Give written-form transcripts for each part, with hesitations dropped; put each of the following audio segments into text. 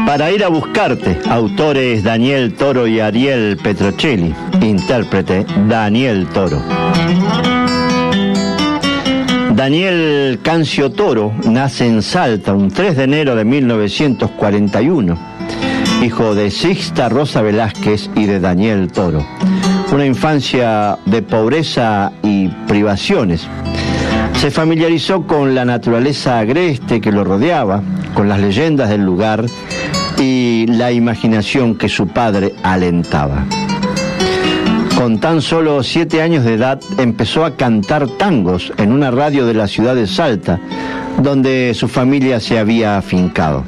Para ir a buscarte, autores Daniel Toro y Ariel Petrocelli, intérprete Daniel Toro. Daniel Cancio Toro nace en Salta un 3 de enero de 1941, hijo de Sixta Rosa Velázquez y de Daniel Toro. Una infancia de pobreza y privaciones. Se familiarizó con la naturaleza agreste que lo rodeaba, con las leyendas del lugar y la imaginación que su padre alentaba. Con tan solo 7 años de edad empezó a cantar tangos en una radio de la ciudad de Salta, donde su familia se había afincado.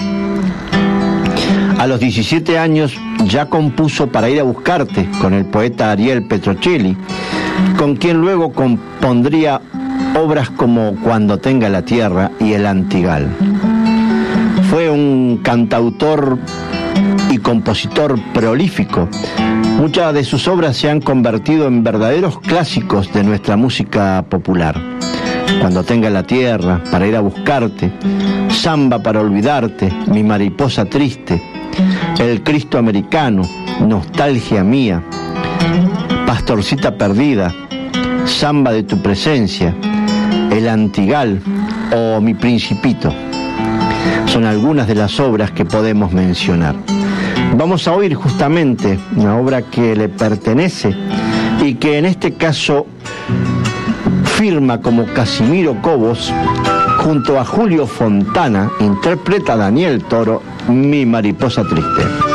A los 17 años ya compuso Para ir a buscarte con el poeta Ariel Petrocelli, con quien luego compondría obras como Cuando tenga la tierra y El Antigal. Fue un cantautor y compositor prolífico. Muchas de sus obras se han convertido en verdaderos clásicos de nuestra música popular. Cuando tenga la tierra, Para ir a buscarte, Samba para olvidarte, Mi mariposa triste, El Cristo americano, Nostalgia mía, Pastorcita perdida, Samba de tu presencia, El Antigal o Mi Principito. Son algunas de las obras que podemos mencionar. Vamos a oír justamente una obra que le pertenece y que en este caso firma como Casimiro Cobos junto a Julio Fontana, interpreta Daniel Toro, Mi mariposa triste.